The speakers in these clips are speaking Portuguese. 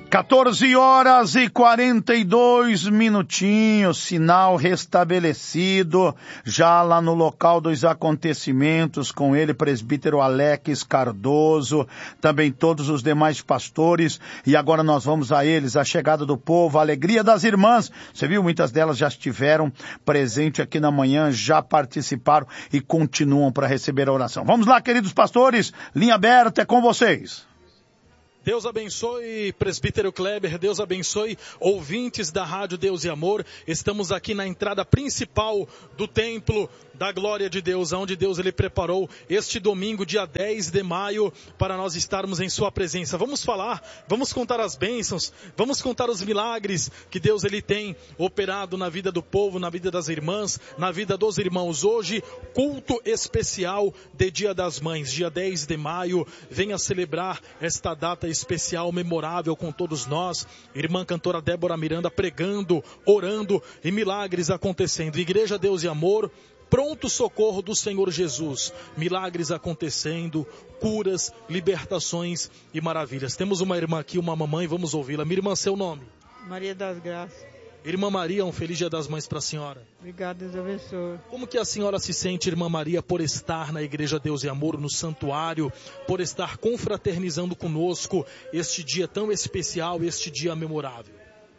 14h42, sinal restabelecido, já lá no local dos acontecimentos, com ele, presbítero Alex Cardoso, também todos os demais pastores, e agora nós vamos a eles, a chegada do povo, a alegria das irmãs. Você viu, muitas delas já estiveram presentes aqui na manhã, já participaram e continuam para receber a oração. Vamos lá, queridos pastores, linha aberta, é com vocês. Deus abençoe, presbítero Kleber, Deus abençoe, ouvintes da Rádio Deus e Amor. Estamos aqui na entrada principal do templo da glória de Deus, onde Deus ele preparou este domingo, dia 10 de maio, para nós estarmos em sua presença. Vamos falar, vamos contar as bênçãos, vamos contar os milagres que Deus ele tem operado na vida do povo, na vida das irmãs, na vida dos irmãos. Hoje, culto especial de Dia das Mães, dia 10 de maio, venha celebrar esta data especial, memorável com todos nós. Irmã cantora Débora Miranda pregando, orando e milagres acontecendo. Igreja Deus e Amor, pronto socorro do Senhor Jesus, milagres acontecendo, curas, libertações e maravilhas. Temos uma irmã aqui, uma mamãe, vamos ouvi-la. Minha irmã, seu nome? Maria das Graças. Irmã Maria, um feliz Dia das Mães para a senhora. Obrigada, Deus abençoe. Como que a senhora se sente, irmã Maria, por estar na Igreja Deus e Amor, no santuário, por estar confraternizando conosco este dia tão especial, este dia memorável?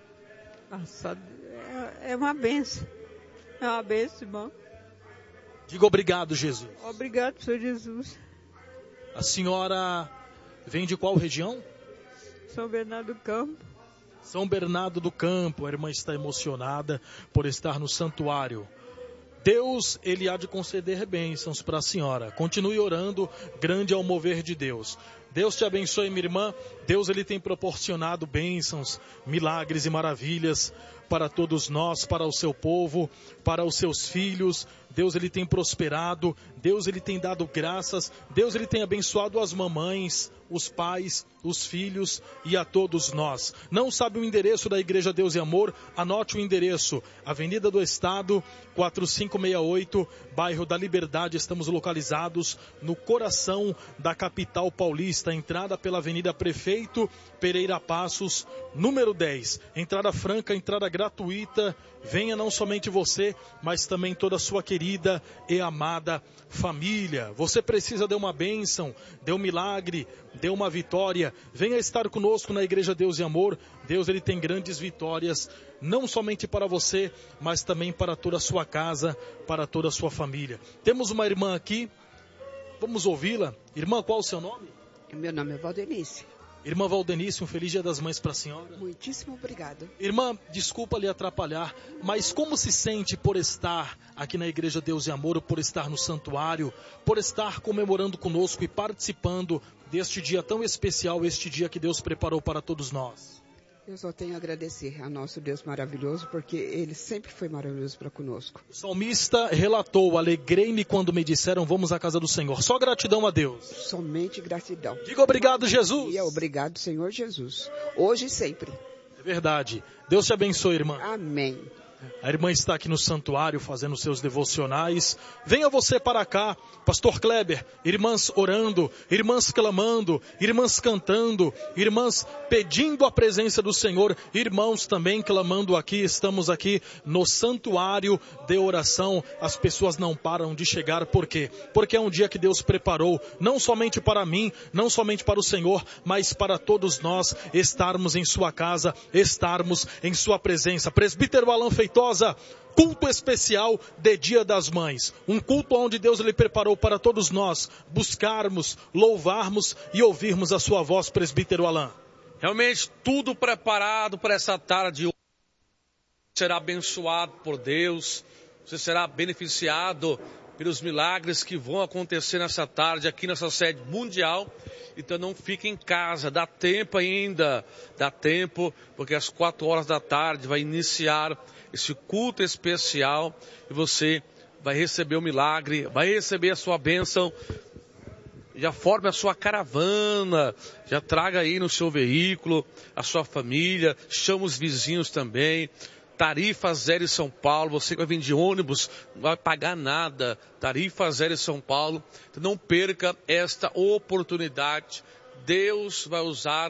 Nossa, é uma bênção. É uma bênção, irmão. Diga obrigado, Jesus. Obrigado, Senhor Jesus. A senhora vem de qual região? São Bernardo do Campo. São Bernardo do Campo. A irmã está emocionada por estar no santuário. Deus, ele há de conceder bênçãos para a senhora. Continue orando, grande é o mover de Deus. Deus te abençoe, minha irmã. Deus, ele tem proporcionado bênçãos, milagres e maravilhas para todos nós, para o seu povo, para os seus filhos. Deus, ele tem prosperado. Deus, ele tem dado graças. Deus, ele tem abençoado as mamães, os pais, os filhos e a todos nós. Não sabe o endereço da Igreja Deus e Amor? Anote o endereço. Avenida do Estado, 4568, bairro da Liberdade. Estamos localizados no coração da capital paulista. Entrada pela Avenida Prefeito Pereira Passos, número 10. Entrada franca, entrada gratuita. Venha não somente você, mas também toda a sua querida e amada família. Você precisa de uma bênção, de um milagre, de uma vitória. Venha estar conosco na Igreja Deus e Amor. Deus, ele tem grandes vitórias, não somente para você, mas também para toda a sua casa, para toda a sua família. Temos uma irmã aqui, vamos ouvi-la. Irmã, qual o seu nome? Meu nome é Valdenice. Irmã Valdenice, um feliz Dia das Mães para a senhora. Muitíssimo obrigada. Irmã, desculpa lhe atrapalhar, mas como se sente por estar aqui na Igreja Deus e Amor, por estar no santuário, por estar comemorando conosco e participando deste dia tão especial, este dia que Deus preparou para todos nós? Eu só tenho a agradecer ao nosso Deus maravilhoso, porque Ele sempre foi maravilhoso para conosco. O salmista relatou: alegrei-me quando me disseram, vamos à casa do Senhor. Só gratidão a Deus. Somente gratidão. Diga obrigado, Jesus. E obrigado, Senhor Jesus. Hoje e sempre. É verdade. Deus te abençoe, irmã. Amém. A irmã está aqui no santuário fazendo seus devocionais. Venha você para cá, pastor Kleber, irmãs orando, irmãs clamando, irmãs cantando, irmãs pedindo a presença do Senhor, irmãos também clamando aqui. Estamos aqui no santuário de oração. As pessoas não param de chegar. Por quê? Porque é um dia que Deus preparou, não somente para mim, não somente para o Senhor, mas para todos nós estarmos em sua casa, estarmos em sua presença. Presbítero Alan Feitosa, culto especial de Dia das Mães. Um culto onde Deus lhe preparou para todos nós buscarmos, louvarmos e ouvirmos a sua voz, presbítero Alan. Realmente tudo preparado para essa tarde. Você será abençoado por Deus, você será beneficiado pelos milagres que vão acontecer nessa tarde aqui nessa sede mundial. Então não fique em casa, dá tempo ainda, dá tempo, porque às 4 horas da tarde vai iniciar esse culto especial e você vai receber o milagre, vai receber a sua bênção. Já forme a sua caravana, já traga aí no seu veículo a sua família, chama os vizinhos também. Tarifa zero em São Paulo, você que vai vir de ônibus, não vai pagar nada. Tarifa zero em São Paulo. Então não perca esta oportunidade. Deus vai usar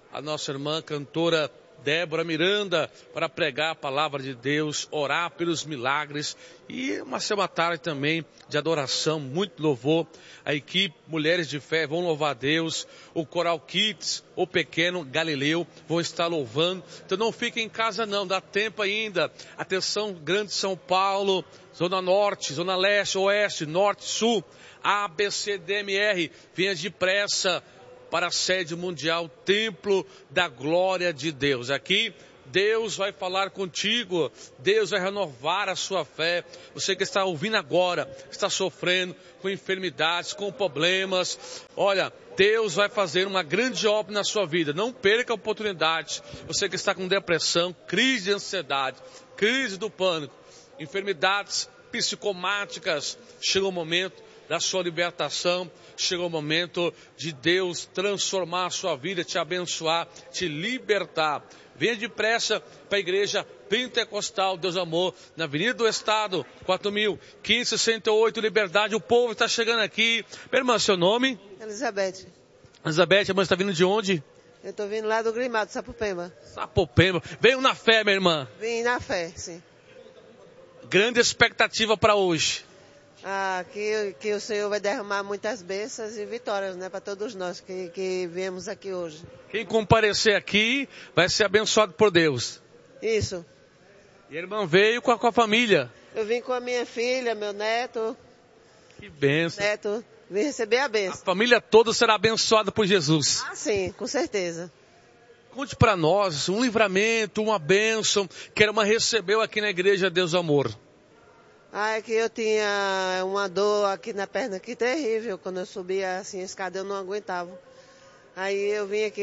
a nossa irmã cantora Débora Miranda para pregar a palavra de Deus, orar pelos milagres e ser uma tarde também de adoração, muito louvor. A equipe Mulheres de Fé vão louvar a Deus, o Coral Kids, o Pequeno Galileu vão estar louvando. Então não fiquem em casa não, dá tempo ainda. Atenção, Grande São Paulo, Zona Norte, Zona Leste, Oeste, Norte, Sul, ABCDMR, venha depressa para a sede mundial, Templo da Glória de Deus. Aqui, Deus vai falar contigo, Deus vai renovar a sua fé. Você que está ouvindo agora, está sofrendo com enfermidades, com problemas. Olha, Deus vai fazer uma grande obra na sua vida. Não perca a oportunidade. Você que está com depressão, crise de ansiedade, crise do pânico, enfermidades psicomáticas, chega o momento da sua libertação, chegou o momento de Deus transformar a sua vida, te abençoar, te libertar. Venha depressa para a igreja Pentecostal Deus Amor, na Avenida do Estado, 4.568, Liberdade. O povo está chegando aqui. Minha irmã, seu nome? Elizabeth. Elizabeth, a irmã está vindo de onde? Eu estou vindo lá do Grimado, Sapopemba. Sapopemba. Veio na fé, minha irmã? Vim na fé, sim. Grande expectativa para hoje. Que o Senhor vai derramar muitas bênçãos e vitórias, né, para todos nós que viemos aqui hoje. Quem comparecer aqui vai ser abençoado por Deus. Isso. E a irmã veio com a família. Eu vim com a minha filha, meu neto. Que bênção. Neto, vim receber a bênção. A família toda será abençoada por Jesus. Sim, com certeza. Conte para nós um livramento, uma bênção que a irmã recebeu aqui na igreja Deus Amor. É que eu tinha uma dor aqui na perna aqui terrível. Quando eu subia assim a escada eu não aguentava. Aí eu vim aqui,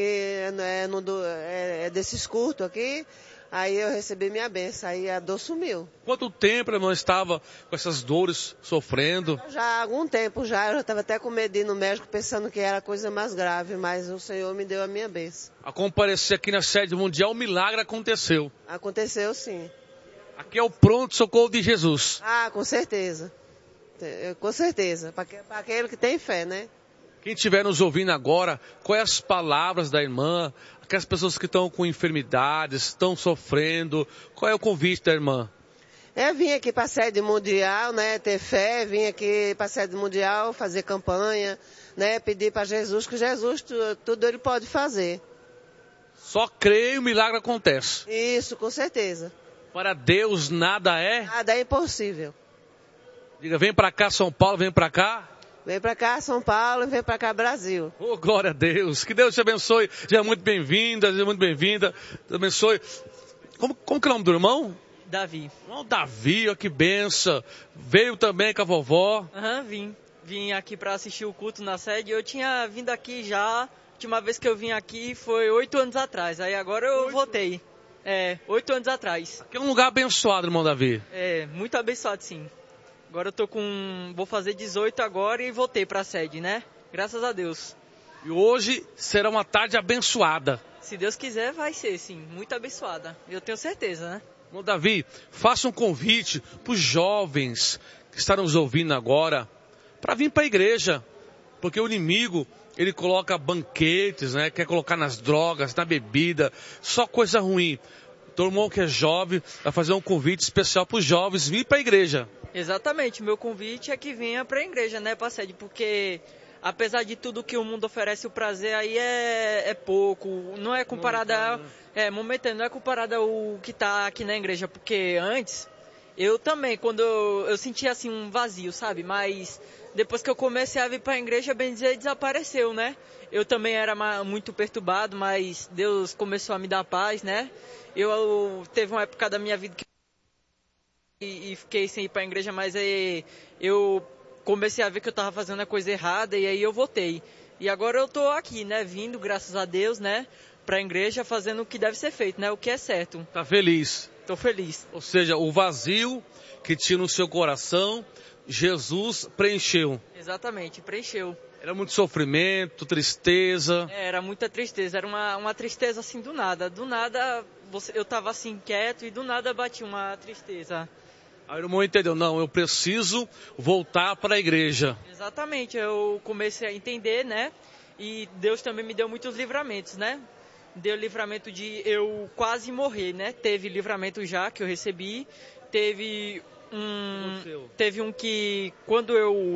é desses curtos aqui, aí eu recebi minha bênção, aí a dor sumiu. Quanto tempo a irmã estava com essas dores, sofrendo? Já há algum tempo já, eu estava até com medo de ir no médico pensando que era coisa mais grave, mas o Senhor me deu a minha bênção. A comparecer aqui na sede mundial, o milagre aconteceu. Aconteceu sim. Aqui é o pronto-socorro de Jesus. Com certeza. Com certeza. Para aquele que tem fé, né? Quem estiver nos ouvindo agora, quais as palavras da irmã? Aquelas pessoas que estão com enfermidades, estão sofrendo. Qual é o convite da irmã? Eu vim aqui para a sede mundial, né? Ter fé, vim aqui para a sede mundial fazer campanha, né? Pedir para Jesus, que Jesus tudo ele pode fazer. Só creio e o milagre acontece. Isso, com certeza. Para Deus nada é? Nada é impossível. Diga, vem para cá São Paulo, vem para cá. Vem para cá São Paulo e vem para cá Brasil. Oh, glória a Deus. Que Deus te abençoe. Seja muito bem-vinda, seja muito bem-vinda. Deus abençoe. Como que é o nome do irmão? Davi. Irmão Davi, ó, que benção. Veio também com a vovó. Vim aqui para assistir o culto na sede. Eu tinha vindo aqui já. A última vez que eu vim aqui foi 8 anos atrás. Aí agora eu voltei. 8 anos atrás. Aqui é um lugar abençoado, irmão Davi. Muito abençoado, sim. Agora eu vou fazer 18 agora e voltei para a sede, né? Graças a Deus. E hoje será uma tarde abençoada. Se Deus quiser, vai ser, sim. Muito abençoada. Eu tenho certeza, né? Irmão Davi, faça um convite para os jovens que estão nos ouvindo agora para vir para a igreja. Porque o inimigo, ele coloca banquetes, né? Quer colocar nas drogas, na bebida, só coisa ruim. Todo mundo que é jovem vai fazer um convite especial para os jovens vir para a igreja. Exatamente, meu convite é que venha para a igreja, né, para a sede, porque apesar de tudo que o mundo oferece, o prazer aí é pouco, não é comparado momentâneo, não é comparado ao que está aqui na igreja, porque antes, eu também, quando eu sentia assim um vazio, sabe, mas depois que eu comecei a vir para a igreja, bem dizer, desapareceu, né, eu também era muito perturbado, mas Deus começou a me dar paz, né, teve uma época da minha vida que e fiquei sem ir para a igreja, mas aí eu comecei a ver que eu estava fazendo a coisa errada e aí eu voltei. E agora eu estou aqui, né, vindo, graças a Deus, né, para a igreja fazendo o que deve ser feito, né, o que é certo. Tá feliz? Estou feliz. Ou seja, o vazio que tinha no seu coração, Jesus preencheu. Exatamente, preencheu. Era muito sofrimento, tristeza. Era muita tristeza, era uma tristeza assim do nada. Do nada eu estava assim quieto e do nada bati uma tristeza. Aí o irmão entendeu, não, eu preciso voltar para a igreja. Exatamente, eu comecei a entender, né? E Deus também me deu muitos livramentos, né? deu livramento de eu quase morrer, né? Teve livramento já que eu recebi, teve um que quando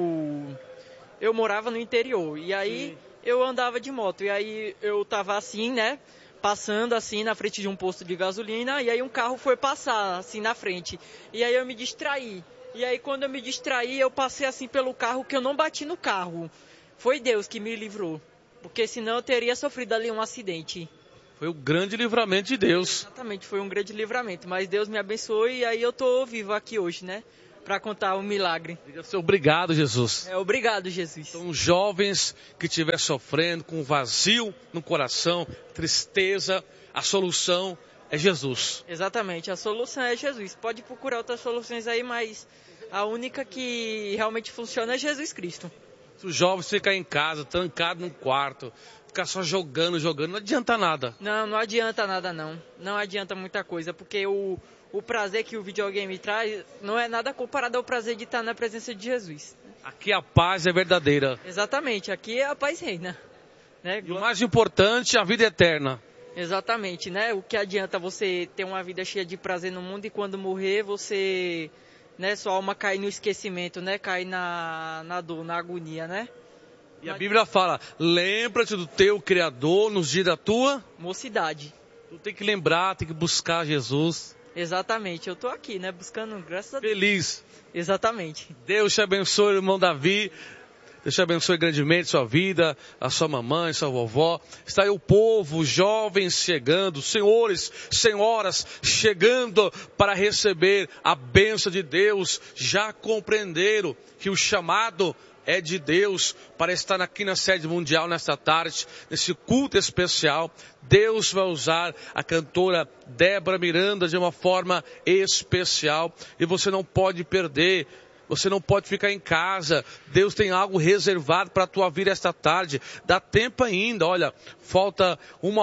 eu morava no interior, e aí eu andava de moto, e aí eu tava assim, né? Passando assim na frente de um posto de gasolina, e aí um carro foi passar assim na frente, e aí eu me distraí. E aí quando eu me distraí, eu passei assim pelo carro, que eu não bati no carro. Foi Deus que me livrou, porque senão eu teria sofrido ali um acidente. Foi o grande livramento de Deus. Exatamente, foi um grande livramento, mas Deus me abençoou e aí eu tô vivo aqui hoje, né? Para contar o milagre. Diga-se obrigado, Jesus. Obrigado, Jesus. Então, jovens que estiver sofrendo com vazio no coração, tristeza, a solução é Jesus. Exatamente, a solução é Jesus. Pode procurar outras soluções aí, mas a única que realmente funciona é Jesus Cristo. Se os jovens ficarem em casa, trancado num quarto, ficar só jogando, não adianta nada. Não adianta nada não. Não adianta muita coisa, porque o prazer que o videogame traz não é nada comparado ao prazer de estar na presença de Jesus. Aqui a paz é verdadeira. Exatamente, aqui a paz reina. Né? E o mais importante, a vida eterna. Exatamente, né? O que adianta você ter uma vida cheia de prazer no mundo e quando morrer você, né, sua alma cai no esquecimento, né? Cai na dor, na agonia, né? E a Bíblia fala, lembra-te do teu Criador nos dias da tua mocidade. Tu tem que lembrar, tem que buscar Jesus. Exatamente, eu tô aqui, né, buscando, graças a Deus. Feliz. Exatamente. Deus te abençoe, irmão Davi. Deus te abençoe grandemente sua vida, a sua mamãe, sua vovó. Está aí o povo, os jovens chegando, senhores, senhoras, chegando para receber a bênção de Deus. Já compreenderam que o chamado é de Deus para estar aqui na sede mundial nesta tarde, nesse culto especial. Deus vai usar a cantora Débora Miranda de uma forma especial e você não pode perder. Você não pode ficar em casa. Deus tem algo reservado para a tua vida esta tarde. Dá tempo ainda. Olha, falta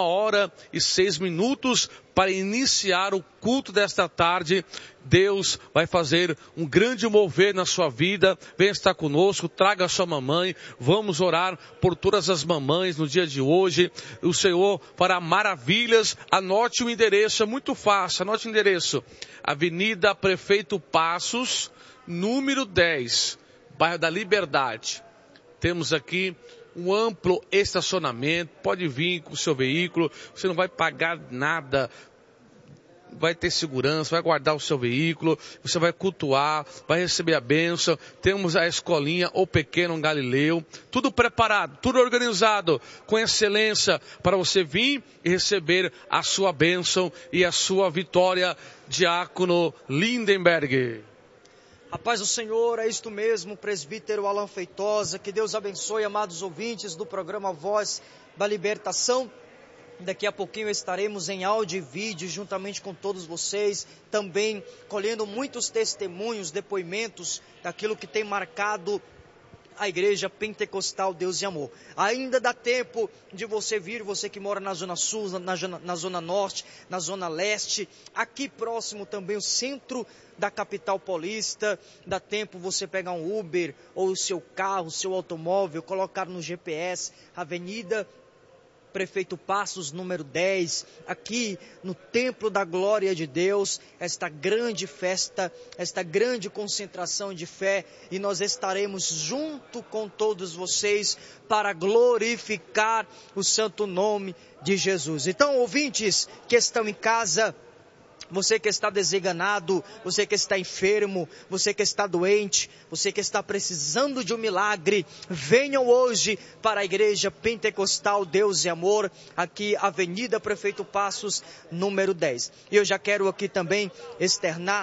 1h06 para iniciar o culto desta tarde. Deus vai fazer um grande mover na sua vida. Venha estar conosco, traga a sua mamãe. Vamos orar por todas as mamães no dia de hoje. O Senhor fará maravilhas. Anote o endereço, é muito fácil. Anote o endereço. Avenida Prefeito Passos, número 10, bairro da Liberdade. Temos aqui um amplo estacionamento, pode vir com o seu veículo, você não vai pagar nada, vai ter segurança, vai guardar o seu veículo, você vai cultuar, vai receber a bênção. Temos a escolinha, o Pequeno Galileu, tudo preparado, tudo organizado, com excelência, para você vir e receber a sua bênção e a sua vitória, Diácono Lindenberg. A paz do Senhor, é isto mesmo, presbítero Alan Feitosa, que Deus abençoe, amados ouvintes do programa Voz da Libertação. Daqui a pouquinho estaremos em áudio e vídeo juntamente com todos vocês, também colhendo muitos testemunhos, depoimentos daquilo que tem marcado a Igreja Pentecostal Deus e Amor. Ainda dá tempo de você vir, você que mora na Zona Sul, na Zona Norte, na Zona Leste, aqui próximo também o centro da capital paulista. Dá tempo você pegar um Uber ou o seu carro, o seu automóvel, colocar no GPS, Avenida Prefeito Passos, número 10, aqui no Templo da Glória de Deus, esta grande festa, esta grande concentração de fé, e nós estaremos junto com todos vocês para glorificar o santo nome de Jesus. Então, ouvintes que estão em casa, você que está desenganado, você que está enfermo, você que está doente, você que está precisando de um milagre, venham hoje para a Igreja Pentecostal Deus e Amor, aqui Avenida Prefeito Passos, número 10. E eu já quero aqui também externar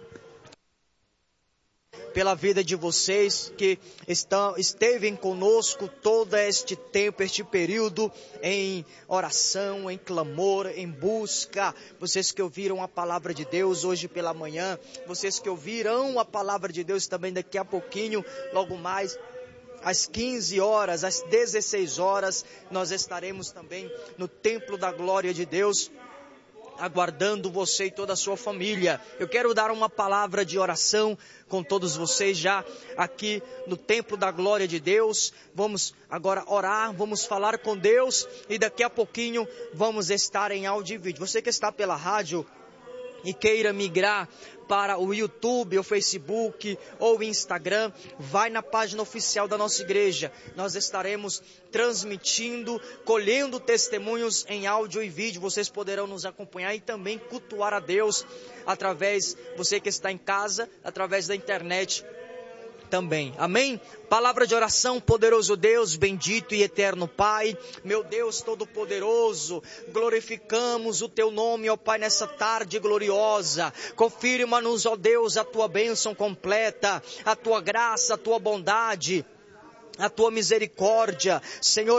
pela vida de vocês que esteve conosco todo este tempo, este período em oração, em clamor, em busca. Vocês que ouviram a palavra de Deus hoje pela manhã, vocês que ouvirão a palavra de Deus também daqui a pouquinho, logo mais às 15 horas, às 16 horas, nós estaremos também no Templo da Glória de Deus. aguardando você e toda a sua família. Eu quero dar uma palavra de oração com todos vocês já aqui no templo da glória de Deus. Vamos agora orar, vamos falar com Deus e daqui a pouquinho vamos estar em áudio e vídeo. Você que está pela rádio e queira migrar para o YouTube, o Facebook ou o Instagram, vai na página oficial da nossa igreja. Nós estaremos transmitindo, colhendo testemunhos em áudio e vídeo. Vocês poderão nos acompanhar e também cultuar a Deus através, você que está em casa, através da internet também. Amém? Palavra de oração, poderoso Deus, bendito e eterno Pai, meu Deus todo-poderoso, glorificamos o Teu nome, ó Pai, nessa tarde gloriosa. Confirma-nos, ó Deus, a Tua bênção completa, a Tua graça, a Tua bondade, a Tua misericórdia. Senhor,